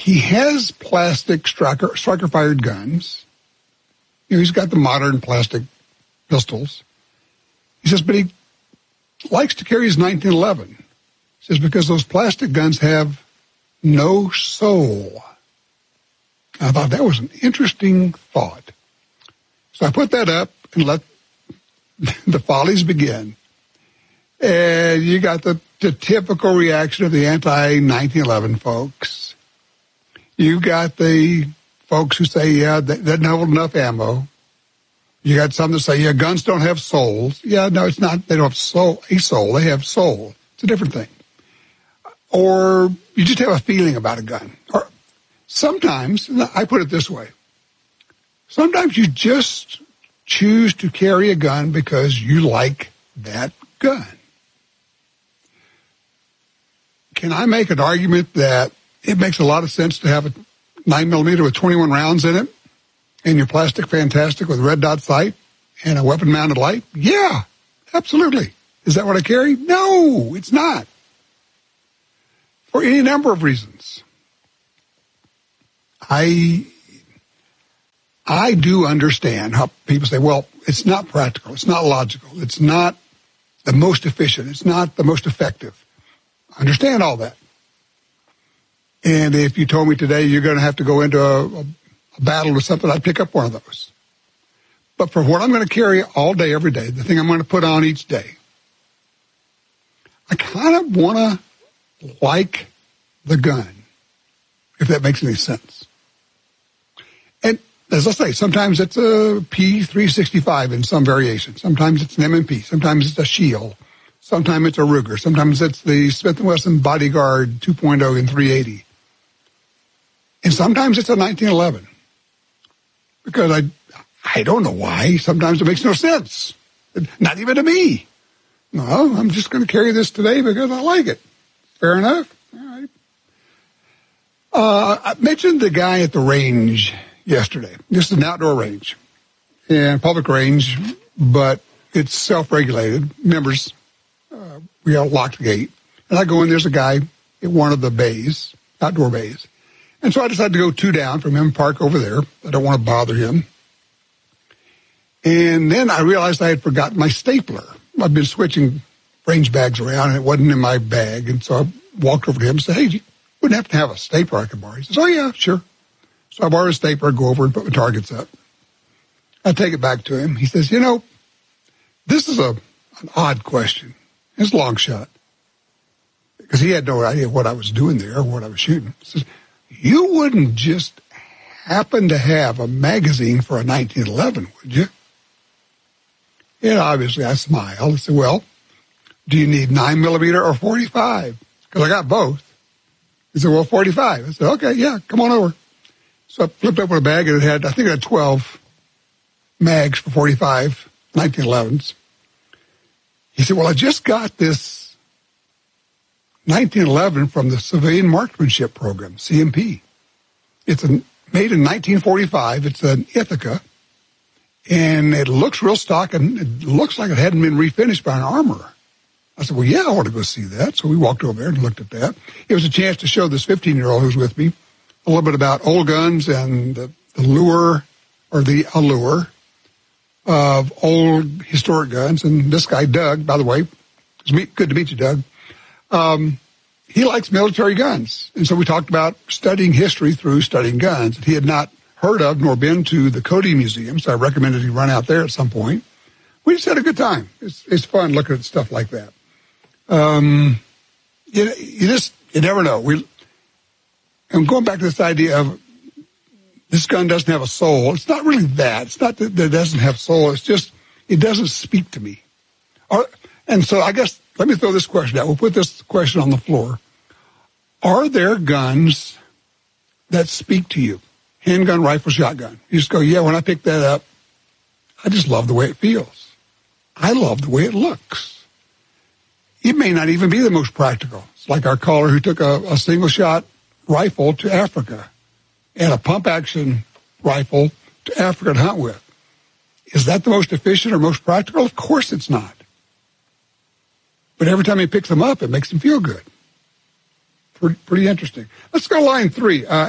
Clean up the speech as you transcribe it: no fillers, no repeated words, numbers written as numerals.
he has plastic striker-fired guns. He's got the modern plastic pistols. He says, but he likes to carry his 1911. He says, because those plastic guns have no soul. I thought that was an interesting thought. So I put that up and let the follies begin. And you got the typical reaction of the anti-1911 folks. You got the folks who say, yeah, they didn't hold enough ammo. You got some that say, yeah, guns don't have souls. Yeah, no, it's not. They don't have a soul. They have soul. It's a different thing. Or you just have a feeling about a gun. Or sometimes, I put it this way, sometimes you just choose to carry a gun because you like that gun. Can I make an argument that it makes a lot of sense to have a 9mm with 21 rounds in it and your plastic fantastic with red dot sight and a weapon-mounted light? Yeah, absolutely. Is that what I carry? No, it's not. For any number of reasons. I do understand how people say, well, it's not practical, it's not logical, it's not the most efficient, it's not the most effective. I understand all that. And if you told me today you're going to have to go into a battle or something, I'd pick up one of those. But for what I'm going to carry all day, every day, the thing I'm going to put on each day, I kind of want to like the gun, if that makes any sense. And as I say, sometimes it's a P365 in some variation. Sometimes it's an M&P. Sometimes it's a Shield. Sometimes it's a Ruger. Sometimes it's the Smith & Wesson Bodyguard 2.0 in 380. And sometimes it's a 1911. Because I don't know why. Sometimes it makes no sense. Not even to me. No, I'm just going to carry this today because I like it. Fair enough. All right. I mentioned the guy at the range yesterday. This is an outdoor range and public range, but it's self-regulated. Members, we all locked the gate. And I go in, there's a guy at one of the bays, outdoor bays. And so I decided to go 2 down from him and park over there. I don't want to bother him. And then I realized I had forgotten my stapler. I've been switching range bags around, and it wasn't in my bag. And so I walked over to him and said, hey, you wouldn't have to have a stapler I could borrow. He says, oh, yeah, sure. So I borrow a stapler, go over and put my targets up. I take it back to him. He says, this is an odd question. It's a long shot. Because he had no idea what I was doing there or what I was shooting. He says, you wouldn't just happen to have a magazine for a 1911, would you? And obviously I smiled. I said, well, do you need 9mm or 45? Because I got both. He said, well, 45. I said, okay, yeah, come on over. So I flipped open a bag, and I think it had 12 mags for 45 1911s. He said, well, I just got this 1911 from the Civilian Marksmanship Program, CMP. It's made in 1945. It's an Ithaca, and it looks real stock, and it looks like it hadn't been refinished by an armorer. I said, well, yeah, I want to go see that. So we walked over there and looked at that. It was a chance to show this 15-year-old who's with me a little bit about old guns and the lure or the allure of old historic guns. And this guy, Doug, by the way, it's good to meet you, Doug. He likes military guns. And so we talked about studying history through studying guns. He had not heard of nor been to the Cody Museum, so I recommended he run out there at some point. We just had a good time. It's fun looking at stuff like that. You never know. I'm going back to this idea of this gun doesn't have a soul. It's not really that. It's not that it doesn't have soul. It's just it doesn't speak to me. And so I guess let me throw this question out. We'll put this question on the floor. Are there guns that speak to you? Handgun, rifle, shotgun. You just go, yeah, when I pick that up, I just love the way it feels. I love the way it looks. It may not even be the most practical. It's like our caller who took a single-shot rifle to Africa and a pump-action rifle to Africa to hunt with. Is that the most efficient or most practical? Of course it's not. But every time he picks them up, it makes him feel good. Pretty interesting. Let's go to line 3.